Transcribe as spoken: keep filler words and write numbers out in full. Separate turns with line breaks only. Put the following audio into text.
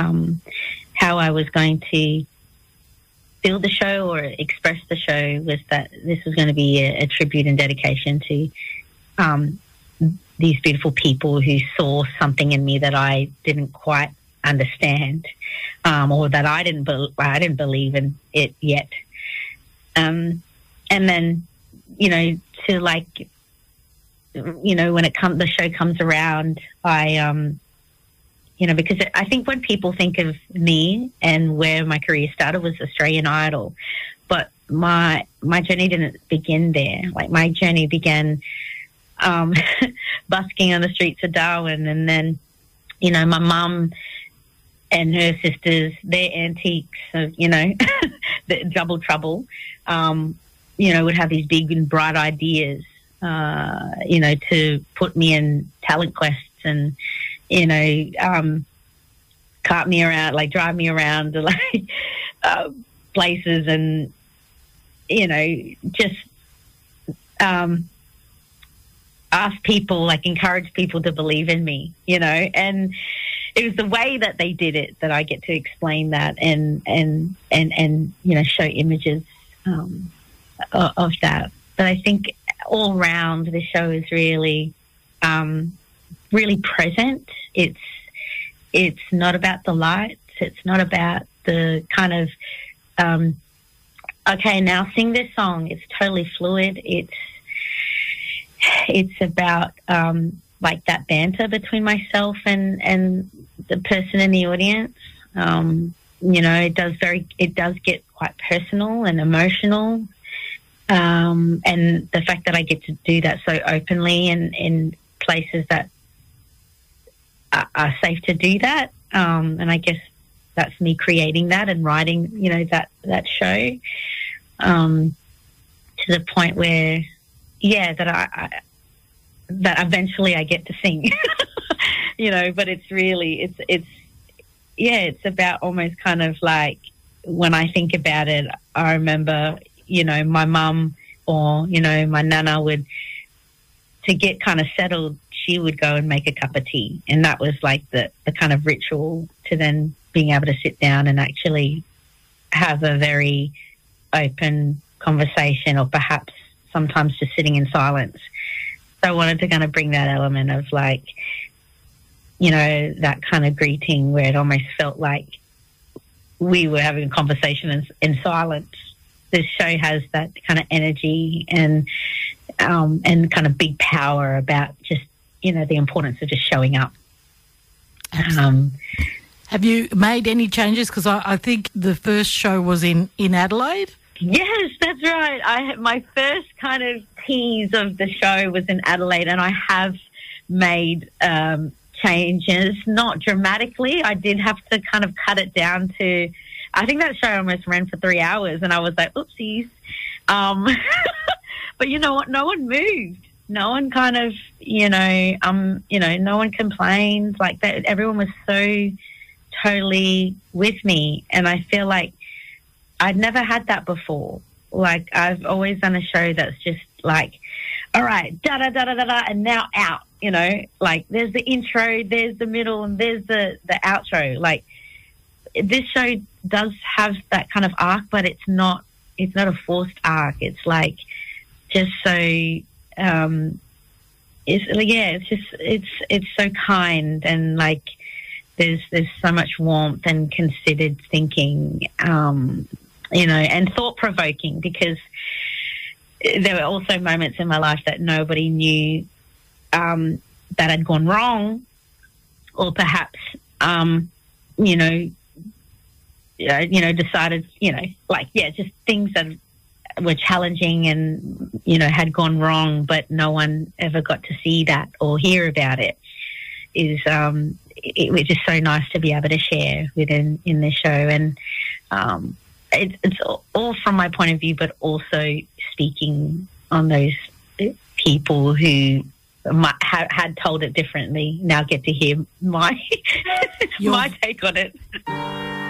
um, how I was going to build the show or express the show was that this was going to be a, a tribute and dedication to um, these beautiful people who saw something in me that I didn't quite understand, um, or that I didn't be- I didn't believe in it yet. Um, and then, you know, to like, you know, when it comes, the show comes around, I, um, you know, because I think when people think of me and where my career started was Australian Idol, but my my journey didn't begin there. Like my journey began um, busking on the streets of Darwin, and then, you know, my mum and her sisters, their antiques of, you know, the double trouble, um, you know, would have these big and bright ideas, uh, you know, to put me in talent quests and, you know, um, cart me around, like drive me around to like uh, places and, you know, just um, ask people, like encourage people to believe in me, you know, and it was the way that they did it that I get to explain that and, and, and, and you know, show images um, of, of that. But I think all round the show is really... Um, really present. It's it's not about the lights. It's not about the kind of um, okay, now sing this song. It's totally fluid. It's it's about um, like that banter between myself and and the person in the audience. Um, you know, it does very it does get quite personal and emotional. Um, and the fact that I get to do that so openly and in places that are safe to do that, um, and I guess that's me creating that and writing, you know, that that show um, to the point where, yeah, that I, I that eventually I get to sing, you know. But it's really, it's it's yeah, it's about almost kind of like when I think about it, I remember, you know, my mum or you know my nana would, to get kind of settled, she would go and make a cup of tea. And that was like the, the kind of ritual to then being able to sit down and actually have a very open conversation, or perhaps sometimes just sitting in silence. So I wanted to kind of bring that element of like, you know, that kind of greeting where it almost felt like we were having a conversation in, in silence. This show has that kind of energy and um, and kind of big power about just, you know, the importance of just showing up. Um,
Have you made any changes? Because I, I think the first show was in, in Adelaide.
Yes, that's right. I my first kind of tease of the show was in Adelaide, and I have made um, changes, not dramatically. I did have to kind of cut it down to, I think that show almost ran for three hours, and I was like, oopsies. Um, but you know what? No one moved. No one kind of, you know, um, you know, no one complained like that. Everyone was so totally with me, and I feel like I'd never had that before. Like I've always done a show that's just like, all right, da da da da da da, and now out. You know, like there's the intro, there's the middle, and there's the the outro. Like this show does have that kind of arc, but it's not. It's not a forced arc. It's like just so. Um, it's yeah, it's just it's it's so kind, and like there's there's so much warmth and considered thinking, um, you know, and thought provoking, because there were also moments in my life that nobody knew um, that had gone wrong, or perhaps um, you know, you know, decided, you know, like yeah, just things that were challenging and, you know, had gone wrong, but no one ever got to see that or hear about it. Is um, it was just so nice to be able to share within in the show, and um, it, it's all from my point of view, but also speaking on those people who might, ha, had told it differently. Now get to hear my my take on it.